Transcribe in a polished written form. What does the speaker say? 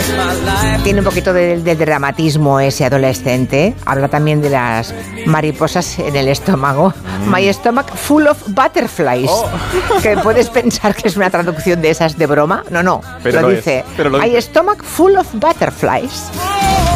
Tiene un poquito de dramatismo ese adolescente. Habla también de las mariposas en el estómago. My stomach full of butterflies. Que puedes pensar que es una traducción de esas de broma. No, pero lo lo dice. es, pero lo My dice. stomach full of butterflies.